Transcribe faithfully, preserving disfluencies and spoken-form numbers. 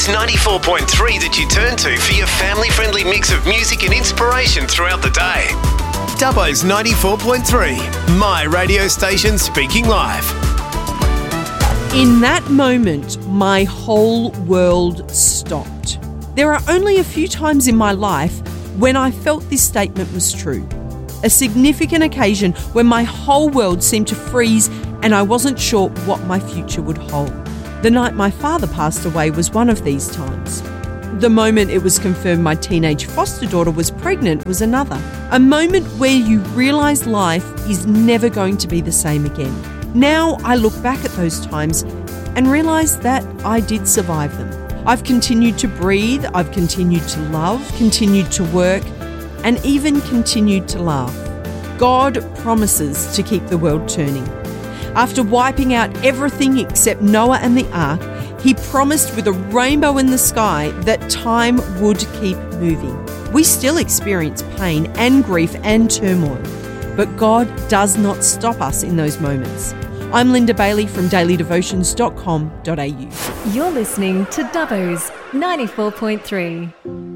Dubbo's ninety-four point three that you turn to for your family-friendly mix of music and inspiration throughout the day. Dubbo's ninety-four point three, my radio station speaking live. In that moment, my whole world stopped. There are only a few times in my life when I felt this statement was true. A significant occasion when my whole world seemed to freeze and I wasn't sure what my future would hold. The night my father passed away was one of these times. The moment it was confirmed my teenage foster daughter was pregnant was another. A moment where you realise life is never going to be the same again. Now I look back at those times and realise that I did survive them. I've continued to breathe, I've continued to love, continued to work, and even continued to laugh. God promises to keep the world turning. After wiping out everything except Noah and the ark, he promised with a rainbow in the sky that time would keep moving. We still experience pain and grief and turmoil, but God does not stop us in those moments. I'm Linda Bailey from daily devotions dot com dot a u. You're listening to Dubbo's ninety-four point three.